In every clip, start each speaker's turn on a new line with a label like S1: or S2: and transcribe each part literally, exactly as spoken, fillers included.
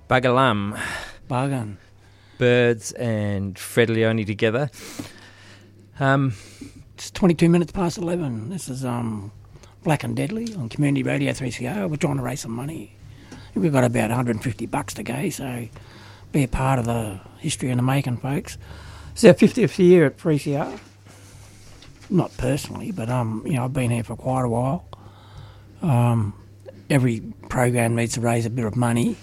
S1: Bagalam.
S2: Bargain.
S1: Birds and Fred Leone together. Um,
S2: It's twenty-two minutes past eleven. This is um, Black and Deadly on Community Radio three C R. We're trying to raise some money. We've got about one hundred fifty bucks to go, so be a part of the history in the making, folks. It's our fiftieth year at three C R. Not personally, but um, you know, I've been here for quite a while. Um, every program needs to raise a bit of money.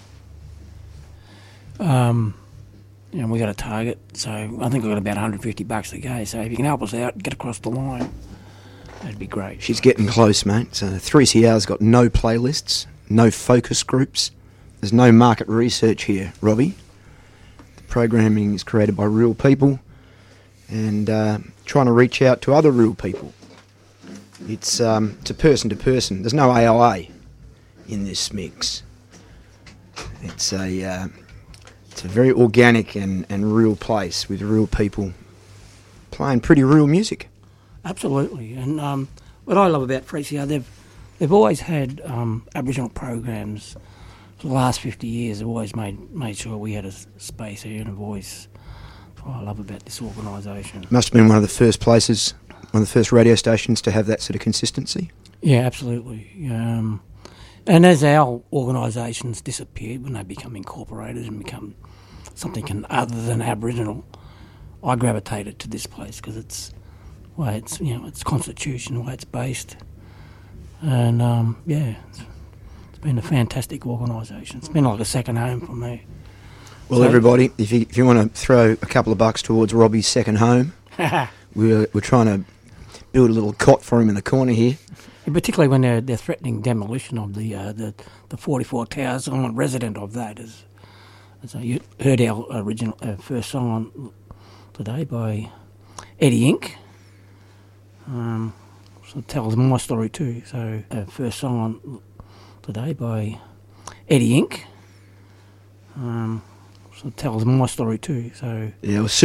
S2: Um, you know, we got a target, so I think we've got about one hundred fifty bucks to go. So if you can help us out, get across the line, that'd be great.
S3: She's getting close, mate. So three C R's got no playlists, no focus groups. There's no market research here, Robbie. The programming is created by real people and uh, trying to reach out to other real people. It's um, to person to person. There's no A I A in this mix. It's a uh, it's a very organic and, and real place with real people playing pretty real music.
S2: Absolutely, and um, what I love about three C R, they've they've always had um, Aboriginal programs. For the last fifty years, they've always made made sure we had a s- space here and a voice. That's what I love about this organisation.
S3: Must have been one of the first places, one of the first radio stations to have that sort of consistency.
S2: Yeah, absolutely. Um, and as our organisations disappeared, when they become incorporated and become something can, other than Aboriginal, I gravitated to this place because it's way it's you know its constitution, the way it's based, and um, yeah, it's, it's been a fantastic organisation. It's been like a second home for me.
S3: Well,
S2: So-
S3: everybody, if you if you want to throw a couple of bucks towards Robbie's second home, we're we're trying to build a little cot for him in the corner here.
S2: And particularly when they're they're threatening demolition of the uh, the the forty-four towers. I'm a resident of that. As, as you heard our original uh, first song on today by Eddie Inc. Um, so it tells my story too. So uh, first song on today by Eddie Inc. Um, so it tells my story too. So
S3: Yeah, it was